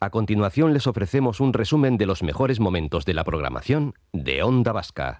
A continuación les ofrecemos un resumen de los mejores momentos de la programación de Onda Vasca.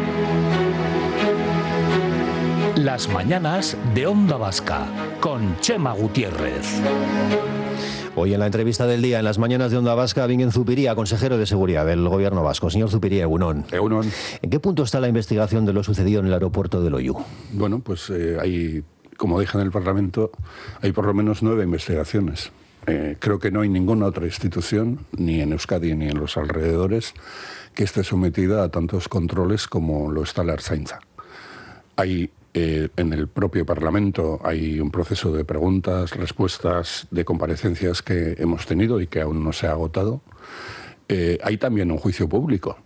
Las mañanas de Onda Vasca con Chema Gutiérrez. Hoy en la entrevista del día, en las mañanas de Onda Vasca, Bingen Zupiria, consejero de Seguridad del Gobierno vasco. Señor Zupiria, egunon. Egunon. ¿En qué punto está la investigación de lo sucedido en el aeropuerto de Loiu? Bueno, pues hay, como dije en el Parlamento, hay por lo menos 9 investigaciones. Creo que no hay ninguna otra institución, ni en Euskadi ni en los alrededores, que esté sometida a tantos controles como lo está la Ertzaintza. Hay en el propio Parlamento hay un proceso de preguntas, respuestas, de comparecencias que hemos tenido y que aún no se ha agotado. Hay también un juicio público.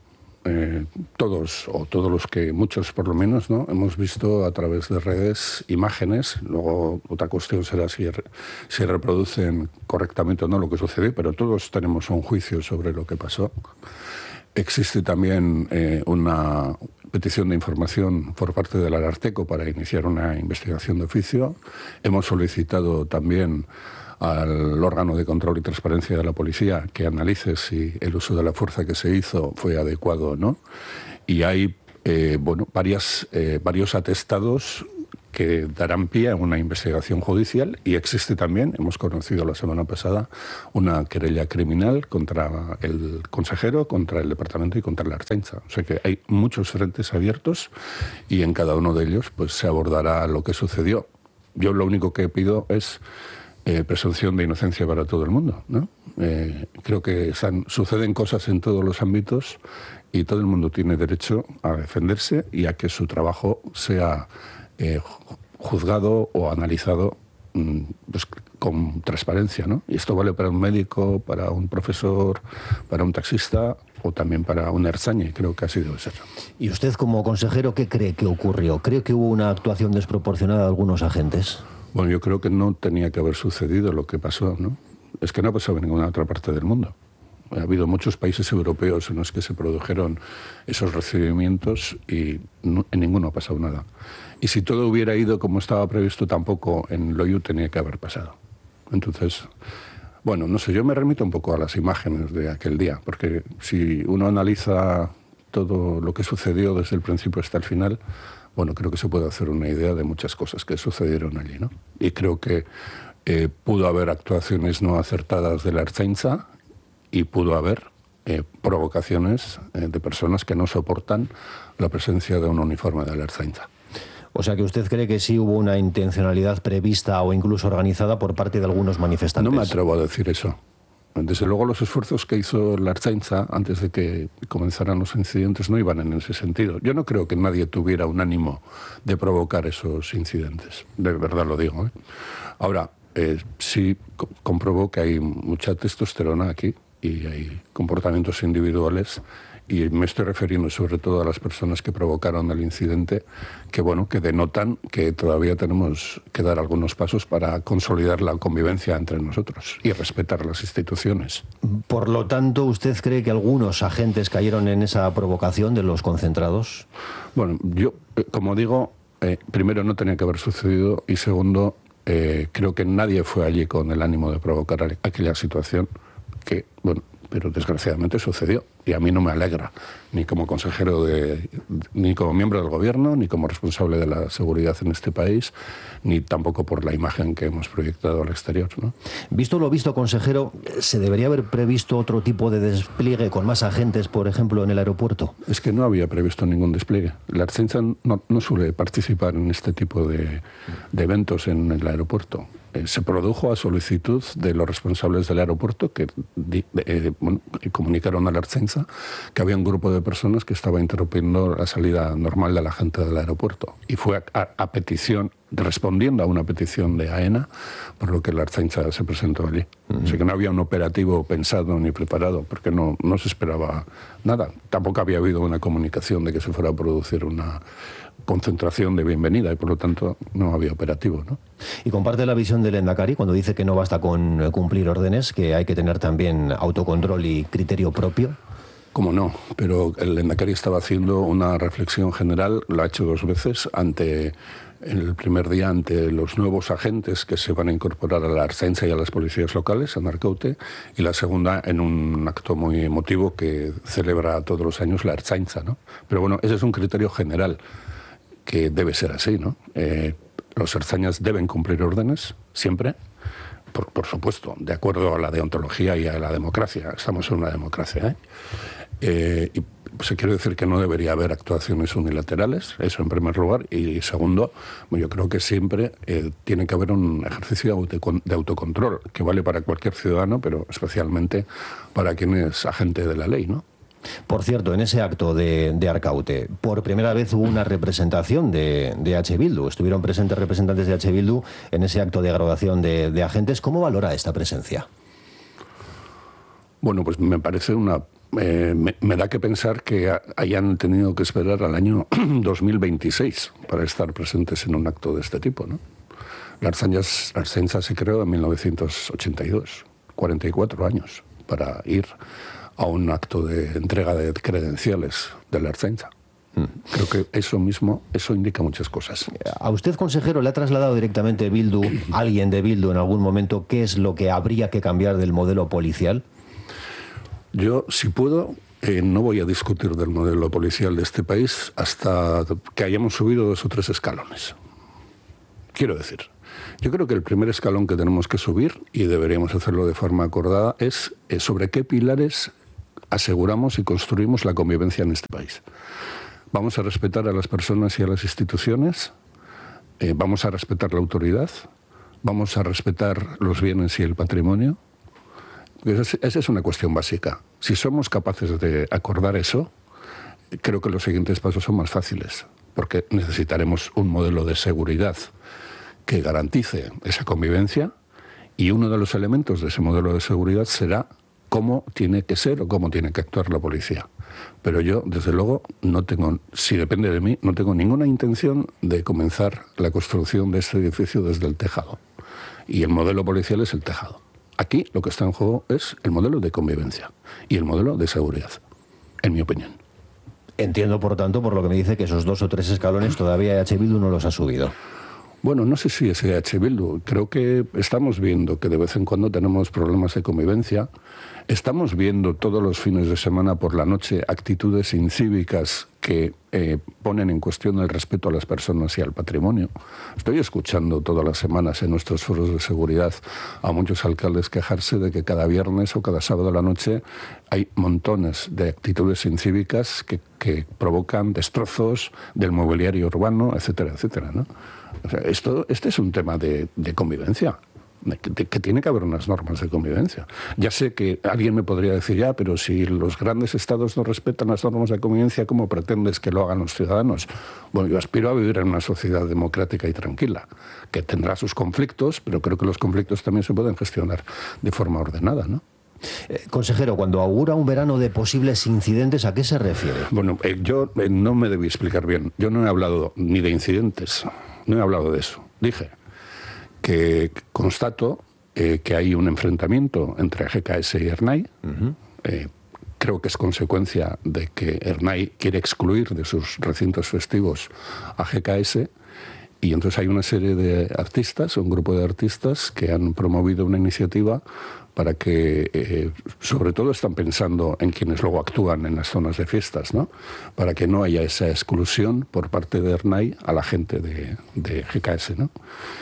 Todos los que, muchos por lo menos, ¿no?, hemos visto a través de redes imágenes. Luego otra cuestión será si reproducen correctamente o no lo que sucedió, pero todos tenemos un juicio sobre lo que pasó. Existe también una petición de información por parte del Ararteko para iniciar una investigación de oficio. Hemos solicitado también al órgano de control y transparencia de la policía que analice si el uso de la fuerza que se hizo fue adecuado o no. Y hay varios atestados que darán pie a una investigación judicial, y existe también, hemos conocido la semana pasada, una querella criminal contra el consejero, contra el departamento y contra la Ertzaintza. O sea que hay muchos frentes abiertos y en cada uno de ellos pues se abordará lo que sucedió. Yo lo único que pido es presunción de inocencia para todo el mundo, ¿no? Creo que suceden cosas en todos los ámbitos y todo el mundo tiene derecho a defenderse y a que su trabajo sea juzgado o analizado pues, con transparencia, ¿no? Y esto vale para un médico, para un profesor, para un taxista o también para un ertzaina, y creo que así debe ser. ¿Y usted, como consejero, qué cree que ocurrió? ¿Cree que hubo una actuación desproporcionada de algunos agentes? Bueno, yo creo que no tenía que haber sucedido lo que pasó, ¿no? Es que no ha pasado en ninguna otra parte del mundo. Ha habido muchos países europeos en los que se produjeron esos recibimientos y en ninguno ha pasado nada. Y si todo hubiera ido como estaba previsto, tampoco en Loiu tenía que haber pasado. Entonces, bueno, no sé, yo me remito un poco a las imágenes de aquel día, porque si uno analiza todo lo que sucedió desde el principio hasta el final, bueno, creo que se puede hacer una idea de muchas cosas que sucedieron allí, ¿no? Y creo que pudo haber actuaciones no acertadas de la Ertzaintza y pudo haber provocaciones de personas que no soportan la presencia de un uniforme de la Ertzaintza. O sea que usted cree que sí hubo una intencionalidad prevista o incluso organizada por parte de algunos manifestantes. No me atrevo a decir eso. Desde luego los esfuerzos que hizo la Ertzaintza antes de que comenzaran los incidentes no iban en ese sentido. Yo no creo que nadie tuviera un ánimo de provocar esos incidentes. De verdad lo digo, ¿eh? Ahora, sí comprobó que hay mucha testosterona aquí y hay comportamientos individuales, y me estoy refiriendo sobre todo a las personas que provocaron el incidente, que bueno, que denotan que todavía tenemos que dar algunos pasos para consolidar la convivencia entre nosotros y respetar las instituciones. Por lo tanto, ¿usted cree que algunos agentes cayeron en esa provocación de los concentrados? Bueno, yo, como digo, primero no tenía que haber sucedido, y segundo, creo que nadie fue allí con el ánimo de provocar aquella situación que, bueno, pero desgraciadamente sucedió, y a mí no me alegra, ni como consejero ni como miembro del gobierno, ni como responsable de la seguridad en este país, ni tampoco por la imagen que hemos proyectado al exterior, ¿no? Visto lo visto, consejero, ¿se debería haber previsto otro tipo de despliegue con más agentes, por ejemplo, en el aeropuerto? Es que no había previsto ningún despliegue. La Ertzaintza no suele participar en este tipo de eventos en el aeropuerto. Se produjo a solicitud de los responsables del aeropuerto que comunicaron a la Ertzaintza que había un grupo de personas que estaba interrumpiendo la salida normal de la gente del aeropuerto. Y fue a petición, respondiendo a una petición de AENA, por lo que la Ertzaintza se presentó allí. O sea que no había un operativo pensado ni preparado, porque no se esperaba nada. Tampoco había habido una comunicación de que se fuera a producir una concentración de bienvenida, y por lo tanto no había operativo, ¿no? Y comparte la visión del Lehendakari cuando dice que no basta con cumplir órdenes, que hay que tener también autocontrol y criterio propio. Cómo no, pero el Lehendakari estaba haciendo una reflexión general, lo ha hecho 2 veces, ante en el primer día ante los nuevos agentes que se van a incorporar a la Ertzaintza y a las policías locales, en Arkaute, y la segunda en un acto muy emotivo que celebra todos los años la Ertzaintza, ¿no? Pero bueno, ese es un criterio general que debe ser así, ¿no? Los ertzainas deben cumplir órdenes, siempre, por supuesto, de acuerdo a la deontología y a la democracia. Estamos en una democracia, y pues quiero decir que no debería haber actuaciones unilaterales, eso en primer lugar, y segundo, yo creo que siempre tiene que haber un ejercicio de autocontrol, que vale para cualquier ciudadano, pero especialmente para quien es agente de la ley, ¿no? Por cierto, en ese acto de Arkaute, por primera vez hubo una representación de H. Bildu. Estuvieron presentes representantes de H. Bildu en ese acto de graduación de agentes. ¿Cómo valora esta presencia? Bueno, pues me parece me da que pensar que hayan tenido que esperar al año 2026 para estar presentes en un acto de este tipo, ¿no? La Ertzaintza se creó en 1982, 44 años, para ir a un acto de entrega de credenciales de la Ertzaintza. Creo que eso indica muchas cosas. ¿A usted, consejero, le ha trasladado directamente Bildu, alguien de Bildu en algún momento, qué es lo que habría que cambiar del modelo policial? Yo, si puedo, no voy a discutir del modelo policial de este país hasta que hayamos subido 2 o 3 escalones. Quiero decir, yo creo que el primer escalón que tenemos que subir, y deberíamos hacerlo de forma acordada, es sobre qué pilares aseguramos y construimos la convivencia en este país. Vamos a respetar a las personas y a las instituciones, vamos a respetar la autoridad, vamos a respetar los bienes y el patrimonio. Esa es una cuestión básica. Si somos capaces de acordar eso, creo que los siguientes pasos son más fáciles, porque necesitaremos un modelo de seguridad que garantice esa convivencia, y uno de los elementos de ese modelo de seguridad será cómo tiene que ser o cómo tiene que actuar la policía. Pero yo, desde luego, si depende de mí, no tengo ninguna intención de comenzar la construcción de este edificio desde el tejado. Y el modelo policial es el tejado. Aquí lo que está en juego es el modelo de convivencia y el modelo de seguridad, en mi opinión. Entiendo, por tanto, por lo que me dice, que esos 2 o 3 escalones todavía H. Bildu no los ha subido. Bueno, no sé si es H. Bildu. Creo que estamos viendo que de vez en cuando tenemos problemas de convivencia. Estamos viendo todos los fines de semana por la noche actitudes incívicas que ponen en cuestión el respeto a las personas y al patrimonio. Estoy escuchando todas las semanas en nuestros foros de seguridad a muchos alcaldes quejarse de que cada viernes o cada sábado a la noche hay montones de actitudes incívicas que provocan destrozos del mobiliario urbano, etcétera, etcétera, ¿no? O sea, este es un tema de convivencia, que tiene que haber unas normas de convivencia. Ya sé que alguien me podría decir, ya, pero si los grandes estados no respetan las normas de convivencia, ¿cómo pretendes que lo hagan los ciudadanos? Bueno, yo aspiro a vivir en una sociedad democrática y tranquila, que tendrá sus conflictos, pero creo que los conflictos también se pueden gestionar de forma ordenada, ¿no? Consejero, cuando augura un verano de posibles incidentes, ¿a qué se refiere? Bueno, yo no me debí explicar bien. Yo no he hablado ni de incidentes, no he hablado de eso. Dije que constato que hay un enfrentamiento entre GKS y Ernai. Creo que es consecuencia de que Ernai quiere excluir de sus recintos festivos a GKS, y entonces hay una serie de artistas, un grupo de artistas que han promovido una iniciativa para que, sobre todo están pensando en quienes luego actúan en las zonas de fiestas, ¿no? Para que no haya esa exclusión por parte de Ernai a la gente de GKS, ¿no?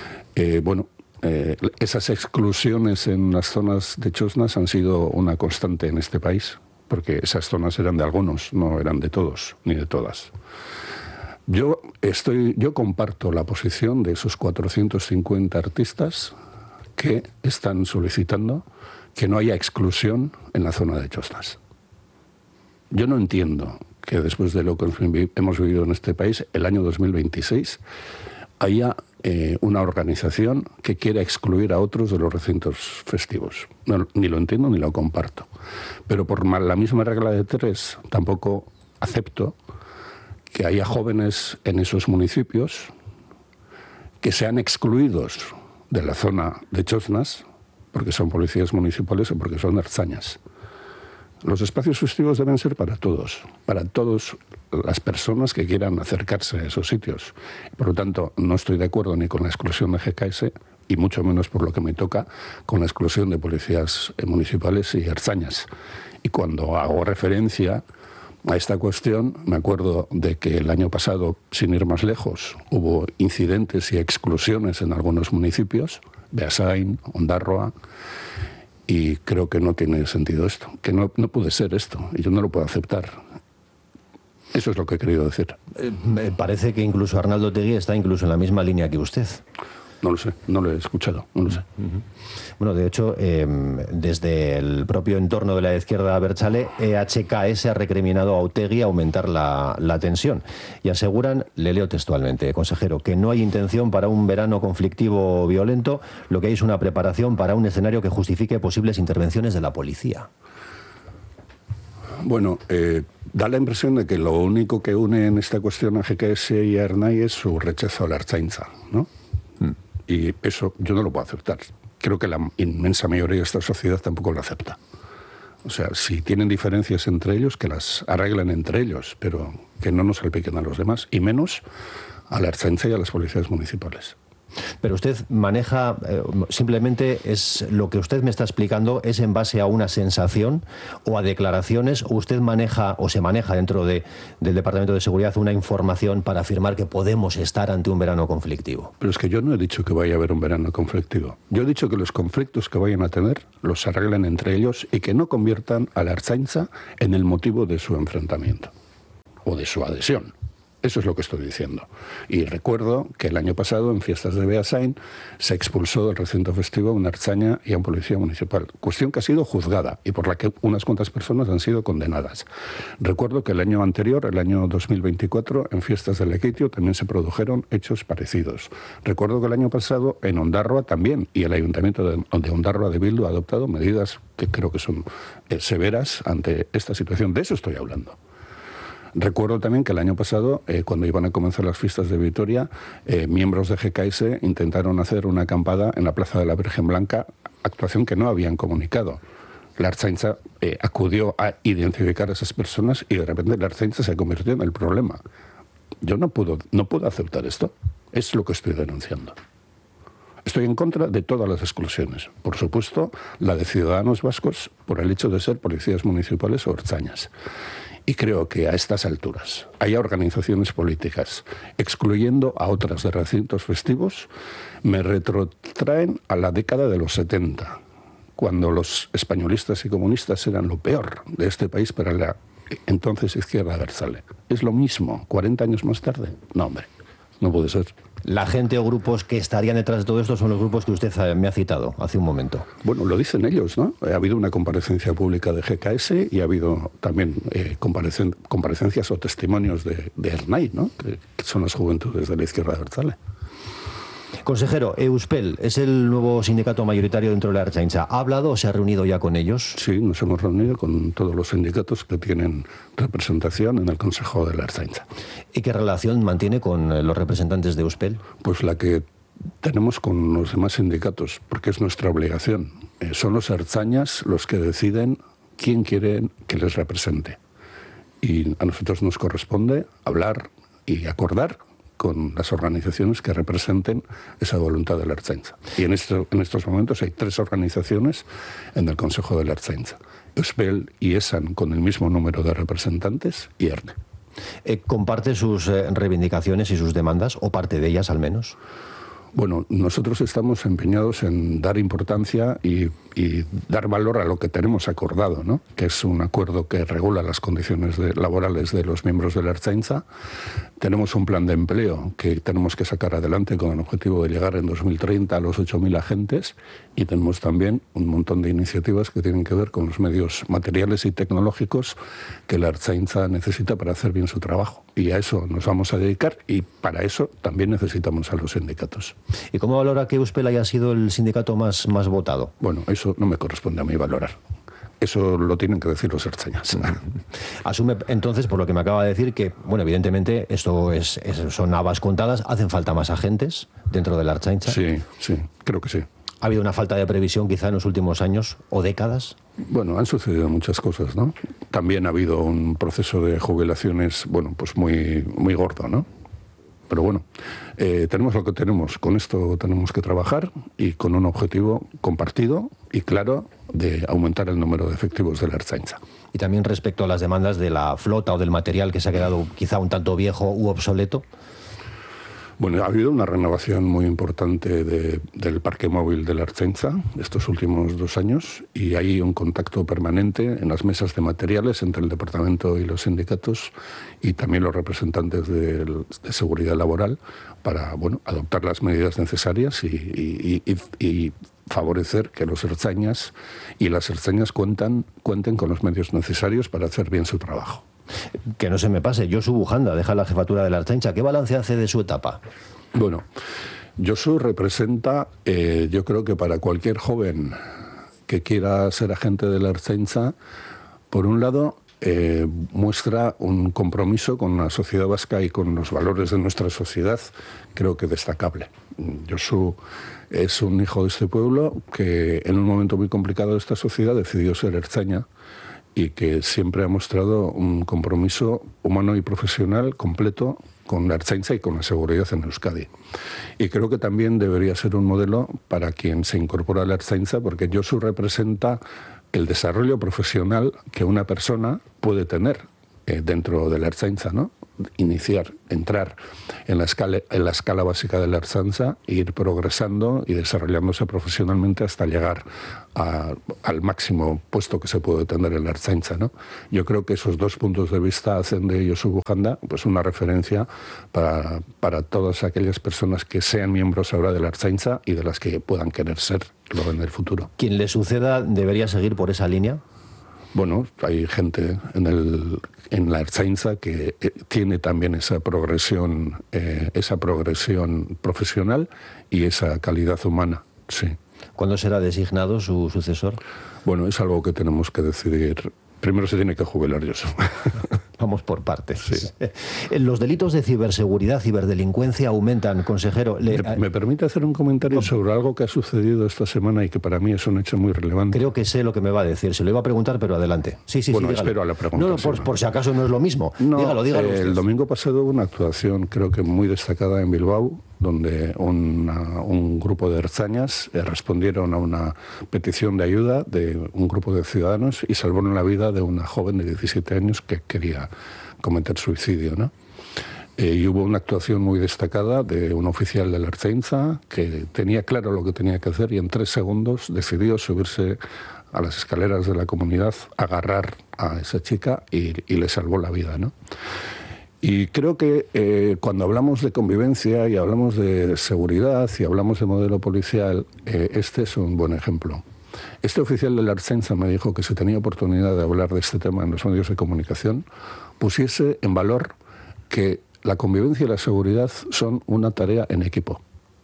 Esas exclusiones en las zonas de Chosnas han sido una constante en este país, porque esas zonas eran de algunos, no eran de todos ni de todas. Yo comparto la posición de esos 450 artistas que están solicitando que no haya exclusión en la zona de Chosnas. Yo no entiendo que después de lo que hemos vivido en este país, el año 2026, haya una organización que quiera excluir a otros de los recintos festivos. No, ni lo entiendo ni lo comparto. Pero por la misma regla de 3, tampoco acepto que haya jóvenes en esos municipios que sean excluidos de la zona de Chosnas porque son policías municipales o porque son ertzainas. Los espacios festivos deben ser para todos las personas que quieran acercarse a esos sitios. Por lo tanto, no estoy de acuerdo ni con la exclusión de GKS, y mucho menos por lo que me toca, con la exclusión de policías municipales y ertzañas. Y cuando hago referencia a esta cuestión, me acuerdo de que el año pasado, sin ir más lejos, hubo incidentes y exclusiones en algunos municipios, Beasain, Ondarroa, y creo que no tiene sentido esto, que no puede ser esto, y yo no lo puedo aceptar. Eso es lo que he querido decir. Me parece que incluso Arnaldo Otegi está incluso en la misma línea que usted. No lo sé, no lo he escuchado, no lo sé. Bueno, de hecho, desde el propio entorno de la izquierda abertzale, EHKS ha recriminado a Otegi aumentar la tensión. Y aseguran, le leo textualmente, consejero, que no hay intención para un verano conflictivo violento, lo que hay es una preparación para un escenario que justifique posibles intervenciones de la policía. Bueno, da la impresión de que lo único que une en esta cuestión a GKS y a Ernai es su rechazo a la Ertzaintza, ¿no? Y eso yo no lo puedo aceptar. Creo que la inmensa mayoría de esta sociedad tampoco lo acepta. O sea, si tienen diferencias entre ellos, que las arreglen entre ellos, pero que no nos salpiquen a los demás, y menos a la Ertzaintza y a las policías municipales. Pero usted maneja, simplemente es lo que usted me está explicando, ¿es en base a una sensación o a declaraciones, o usted maneja o se maneja dentro del Departamento de Seguridad una información para afirmar que podemos estar ante un verano conflictivo? Pero es que yo no he dicho que vaya a haber un verano conflictivo. Yo he dicho que los conflictos que vayan a tener los arreglen entre ellos y que no conviertan a la Ertzaintza en el motivo de su enfrentamiento o de su adhesión. Eso es lo que estoy diciendo. Y recuerdo que el año pasado, en fiestas de Beasain, se expulsó del recinto festivo a una ertzaina y a un policía municipal. Cuestión que ha sido juzgada y por la que unas cuantas personas han sido condenadas. Recuerdo que el año anterior, el año 2024, en fiestas de Lequeitio también se produjeron hechos parecidos. Recuerdo que el año pasado, en Ondarroa también, y el Ayuntamiento de Ondarroa de Bildu ha adoptado medidas que creo que son severas ante esta situación. De eso estoy hablando. Recuerdo también que el año pasado, cuando iban a comenzar las fiestas de Vitoria, miembros de GKS intentaron hacer una acampada en la Plaza de la Virgen Blanca, actuación que no habían comunicado. La Ertzaintza acudió a identificar a esas personas y de repente la Ertzaintza se convirtió en el problema. Yo no puedo aceptar esto. Es lo que estoy denunciando. Estoy en contra de todas las exclusiones. Por supuesto, la de ciudadanos vascos por el hecho de ser policías municipales o ertzañas. Y creo que a estas alturas hay organizaciones políticas excluyendo a otras de recintos festivos, me retrotraen a la década de los 70, cuando los españolistas y comunistas eran lo peor de este país para la entonces izquierda abertzale. Es lo mismo, 40 años más tarde. No, hombre, no puede ser. La gente o grupos que estarían detrás de todo esto son los grupos que usted me ha citado hace un momento. Bueno, lo dicen ellos, ¿no? Ha habido una comparecencia pública de GKS y ha habido también comparecencias o testimonios de Ernai, ¿no? Que son las juventudes de la izquierda abertzale. Consejero, Euspel es el nuevo sindicato mayoritario dentro de la Ertzaintza. ¿Ha hablado o se ha reunido ya con ellos? Sí, nos hemos reunido con todos los sindicatos que tienen representación en el Consejo de la Ertzaintza. ¿Y qué relación mantiene con los representantes de Euspel? Pues la que tenemos con los demás sindicatos, porque es nuestra obligación. Son los ertzañas los que deciden quién quieren que les represente. Y a nosotros nos corresponde hablar y acordar con las organizaciones que representen esa voluntad de la Ertzaintza. Y en estos momentos hay 3 organizaciones en el Consejo de la Ertzaintza. Euspel y ESAN con el mismo número de representantes y ERNE. ¿Comparte sus reivindicaciones y sus demandas, o parte de ellas al menos? Bueno, nosotros estamos empeñados en dar importancia y dar valor a lo que tenemos acordado, ¿no? Que es un acuerdo que regula las condiciones laborales de los miembros de la Ertzaintza. Tenemos un plan de empleo que tenemos que sacar adelante con el objetivo de llegar en 2030 a los 8.000 agentes, y tenemos también un montón de iniciativas que tienen que ver con los medios materiales y tecnológicos que la Ertzaintza necesita para hacer bien su trabajo. Y a eso nos vamos a dedicar, y para eso también necesitamos a los sindicatos. ¿Y cómo valora que Euspel haya sido el sindicato más votado? Bueno, eso no me corresponde a mí valorar. Eso lo tienen que decir los ertzañas. Asume entonces, por lo que me acaba de decir, que, bueno, evidentemente esto son habas contadas, hacen falta más agentes dentro de la Ertzaintza. Sí, creo que sí. ¿Ha habido una falta de previsión quizá en los últimos años o décadas? Bueno, han sucedido muchas cosas, ¿no? También ha habido un proceso de jubilaciones, bueno, pues muy, muy gordo, ¿no? Pero bueno, tenemos lo que tenemos. Con esto tenemos que trabajar y con un objetivo compartido y claro de aumentar el número de efectivos de la Ertzaintza. Y también respecto a las demandas de la flota o del material que se ha quedado quizá un tanto viejo u obsoleto. Bueno, ha habido una renovación muy importante del parque móvil de la Ertzaintza estos últimos 2 años y hay un contacto permanente en las mesas de materiales entre el departamento y los sindicatos y también los representantes de seguridad laboral para, bueno, adoptar las medidas necesarias y favorecer que los ertzainas y las ertzainas cuenten con los medios necesarios para hacer bien su trabajo. Que no se me pase, Josu Bujanda deja la jefatura de la Ertzaintza. ¿Qué balance hace de su etapa? Bueno, Josu representa, yo creo que para cualquier joven que quiera ser agente de la Ertzaintza, por un lado, muestra un compromiso con la sociedad vasca y con los valores de nuestra sociedad, creo que destacable. Josu es un hijo de este pueblo que en un momento muy complicado de esta sociedad decidió ser ertzaina y que siempre ha mostrado un compromiso humano y profesional completo con la Ertzaintza y con la seguridad en Euskadi. Y creo que también debería ser un modelo para quien se incorpora a la Ertzaintza, porque Josu representa el desarrollo profesional que una persona puede tener dentro de la Ertzaintza, ¿no? Entrar en la escala básica de la Ertzaintza e ir progresando y desarrollándose profesionalmente hasta llegar al máximo puesto que se puede tener en la Ertzaintza, ¿no? Yo creo que esos 2 puntos de vista hacen de Josu Bujanda pues una referencia para todas aquellas personas que sean miembros ahora de la Ertzaintza y de las que puedan querer serlo en el futuro. ¿Quien le suceda debería seguir por esa línea? Bueno, hay gente en la Ertzaintza que tiene también esa progresión profesional y esa calidad humana, sí. ¿Cuándo será designado su sucesor? Bueno, es algo que tenemos que decidir. Primero se tiene que jubilar Josu. Vamos por partes. Sí. Los delitos de ciberseguridad, ciberdelincuencia aumentan, consejero. ¿Me permite hacer un comentario sobre algo que ha sucedido esta semana y que para mí es un hecho muy relevante? Creo que sé lo que me va a decir. Se lo iba a preguntar, pero adelante. Sí, bueno, sí, espero a la pregunta. No, por si acaso no es lo mismo. No, dígalo. El domingo pasado hubo una actuación, creo que muy destacada en Bilbao, donde un grupo de ertzainas respondieron a una petición de ayuda de un grupo de ciudadanos y salvaron la vida de una joven de 17 años que quería cometer suicidio, ¿no? Y hubo una actuación muy destacada de un oficial de la Ertzaintza que tenía claro lo que tenía que hacer y en 3 segundos decidió subirse a las escaleras de la comunidad, agarrar a esa chica y le salvó la vida, ¿no? Y creo que cuando hablamos de convivencia y hablamos de seguridad y hablamos de modelo policial, este es un buen ejemplo. Este oficial de la Ertzaintza me dijo que si tenía oportunidad de hablar de este tema en los medios de comunicación, pusiese en valor que la convivencia y la seguridad son una tarea en equipo.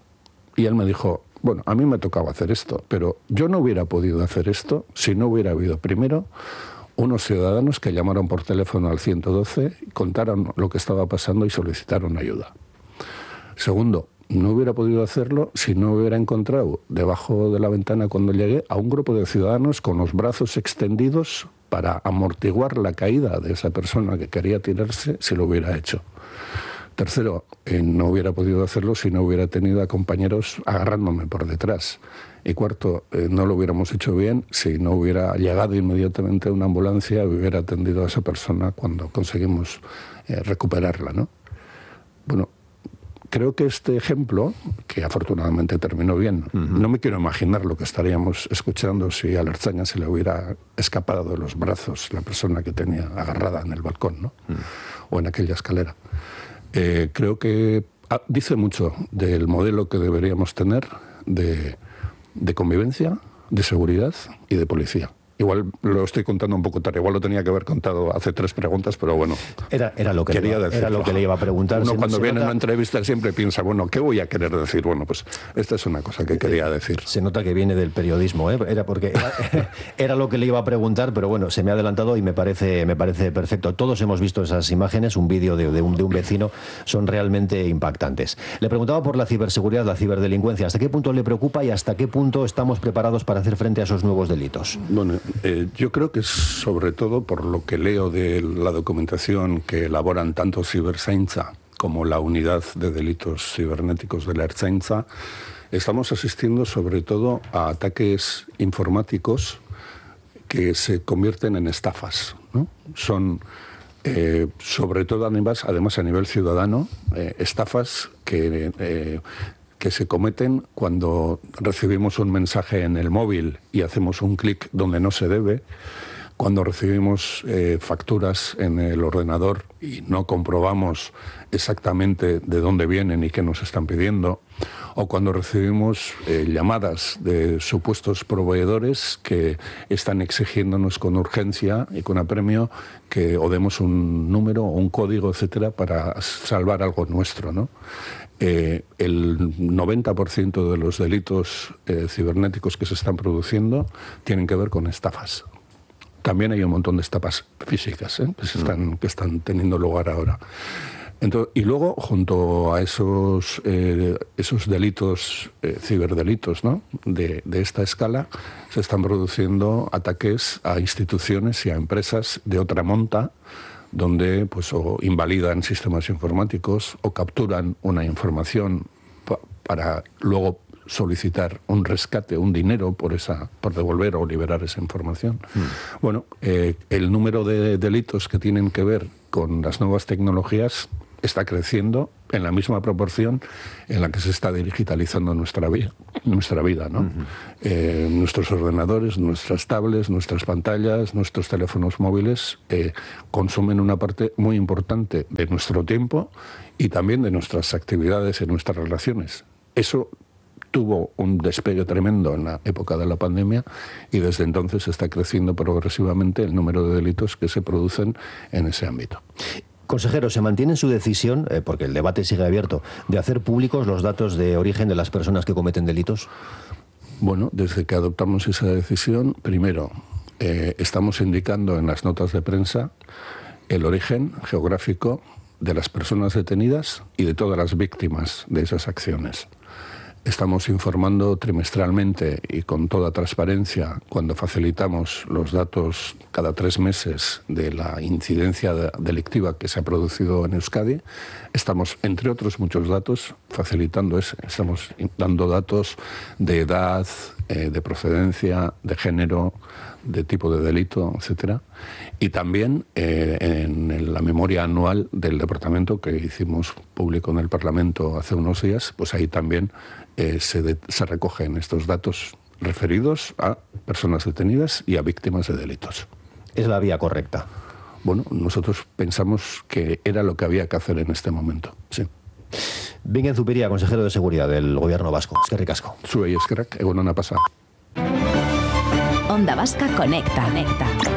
Y él me dijo, bueno, a mí me tocaba hacer esto, pero yo no hubiera podido hacer esto si no hubiera habido, primero, unos ciudadanos que llamaron por teléfono al 112, contaron lo que estaba pasando y solicitaron ayuda. Segundo, no hubiera podido hacerlo si no hubiera encontrado debajo de la ventana cuando llegué a un grupo de ciudadanos con los brazos extendidos para amortiguar la caída de esa persona que quería tirarse si lo hubiera hecho. Tercero, no hubiera podido hacerlo si no hubiera tenido a compañeros agarrándome por detrás. Y cuarto, no lo hubiéramos hecho bien si no hubiera llegado inmediatamente una ambulancia y hubiera atendido a esa persona cuando conseguimos recuperarla, ¿no? Bueno, creo que este ejemplo, que afortunadamente terminó bien, no me quiero imaginar lo que estaríamos escuchando si a la Ertzaina se le hubiera escapado de los brazos la persona que tenía agarrada en el balcón, ¿no? O en aquella escalera. Creo que dice mucho del modelo que deberíamos tener de convivencia, de seguridad y de policía. Igual lo estoy contando un poco tarde, igual lo tenía que haber contado hace 3 preguntas, pero bueno. Era lo que le iba a preguntar. Uno cuando viene a una entrevista siempre piensa, bueno, ¿qué voy a querer decir? Bueno, pues esta es una cosa que quería decir. Se nota que viene del periodismo, ¿eh? Era lo que le iba a preguntar, pero bueno, se me ha adelantado y me parece perfecto. Todos hemos visto esas imágenes, un vídeo de un vecino, son realmente impactantes. Le preguntaba por la ciberseguridad, la ciberdelincuencia. ¿Hasta qué punto le preocupa y hasta qué punto estamos preparados para hacer frente a esos nuevos delitos? Bueno, Yo creo que sobre todo por lo que leo de la documentación que elaboran tanto Ciberzaintza como la unidad de delitos cibernéticos de la Ertzaintza, estamos asistiendo sobre todo a ataques informáticos que se convierten en estafas, ¿no? Son, sobre todo además a nivel ciudadano, estafas que se cometen cuando recibimos un mensaje en el móvil y hacemos un clic donde no se debe, cuando recibimos facturas en el ordenador y no comprobamos exactamente de dónde vienen y qué nos están pidiendo, o cuando recibimos llamadas de supuestos proveedores que están exigiéndonos con urgencia y con apremio que o demos un número o un código, etcétera, para salvar algo nuestro, ¿no? El 90% de los delitos cibernéticos que se están produciendo tienen que ver con estafas. También hay un montón de estafas físicas que están teniendo lugar ahora. Entonces, y luego, junto a esos delitos, ciberdelitos, ¿no?, de esta escala, se están produciendo ataques a instituciones y a empresas de otra monta, donde pues o invalidan sistemas informáticos o capturan una información para luego solicitar un rescate, un dinero por devolver o liberar esa información. Bueno, el número de delitos que tienen que ver con las nuevas tecnologías está creciendo en la misma proporción en la que se está digitalizando nuestra vida, ¿no? Nuestros ordenadores, nuestras tablets, nuestras pantallas, nuestros teléfonos móviles consumen una parte muy importante de nuestro tiempo y también de nuestras actividades y nuestras relaciones. Eso tuvo un despegue tremendo en la época de la pandemia y desde entonces está creciendo progresivamente el número de delitos que se producen en ese ámbito. Consejero, ¿se mantiene en su decisión, porque el debate sigue abierto, de hacer públicos los datos de origen de las personas que cometen delitos? Bueno, desde que adoptamos esa decisión, primero, estamos indicando en las notas de prensa el origen geográfico de las personas detenidas y de todas las víctimas de esas acciones. Estamos informando trimestralmente y con toda transparencia cuando facilitamos los datos cada 3 meses de la incidencia delictiva que se ha producido en Euskadi. Estamos, entre otros muchos datos, facilitando eso. Estamos dando datos de edad, de procedencia, de género, de tipo de delito, etcétera. Y también en la memoria anual del departamento que hicimos público en el Parlamento hace unos días, pues ahí también se recogen estos datos referidos a personas detenidas y a víctimas de delitos. ¿Es la vía correcta? Bueno, nosotros pensamos que era lo que había que hacer en este momento, sí. Bingen Zupiria, consejero de Seguridad del Gobierno vasco. Eskerrik asko. Zuei eskerrak, egun ona pasa. Onda Vasca Conecta.